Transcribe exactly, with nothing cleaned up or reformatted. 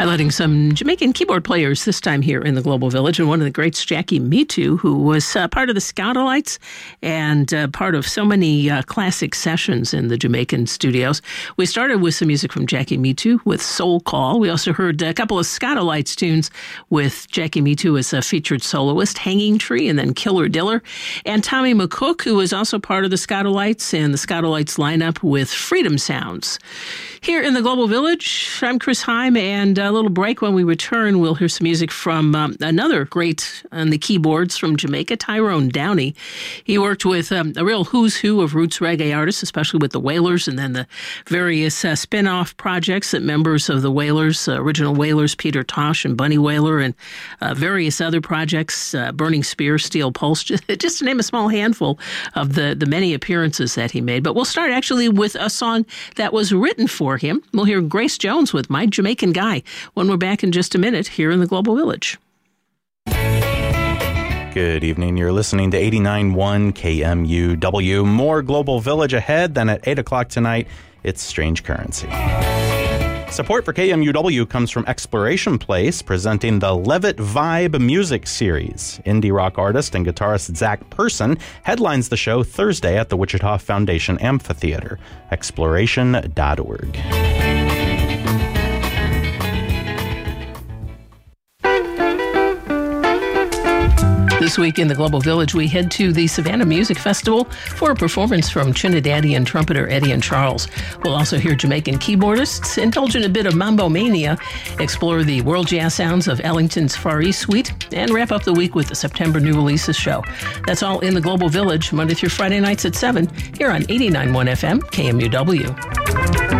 Highlighting some Jamaican keyboard players this time here in the Global Village, and one of the greats, Jackie Mittoo, who was uh, part of the Scatolites and uh, part of so many uh, classic sessions in the Jamaican studios. We started with some music from Jackie Mittoo with Soul Call. We also heard a couple of Scatolites tunes with Jackie Mittoo as a featured soloist, Hanging Tree and then Killer Diller. And Tommy McCook, who was also part of the Scatolites and the Scatolites lineup with Freedom Sounds. Here in the Global Village, I'm Chris Heim, and a little break. When we return, we'll hear some music from um, another great on the keyboards from Jamaica, Tyrone Downey. He worked with um, a real who's who of roots reggae artists, especially with the Wailers, and then the various uh, spin-off projects that members of the Wailers, uh, original Wailers, Peter Tosh and Bunny Wailer, and uh, various other projects, uh, Burning Spear, Steel Pulse, just, just to name a small handful of the, the many appearances that he made. But we'll start actually with a song that was written for him. We'll hear Grace Jones with My Jamaican Guy when we're back in just a minute here in the Global Village. Good evening. You're listening to eighty-nine point one K M U W. More Global Village ahead. Then at eight o'clock tonight, it's Strange Currency. Support for K M U W comes from Exploration Place, presenting the Levitt Vibe Music Series. Indie rock artist and guitarist Zach Person headlines the show Thursday at the Wichita Foundation Amphitheater. exploration dot org. This week in the Global Village, we head to the Savannah Music Festival for a performance from Trinidadian trumpeter Eddie and Charles. We'll also hear Jamaican keyboardists indulge in a bit of mambo mania, explore the world jazz sounds of Ellington's Far East Suite, and wrap up the week with the September New Releases show. That's all in the Global Village, Monday through Friday nights at seven, here on eighty-nine point one F M, K M U W.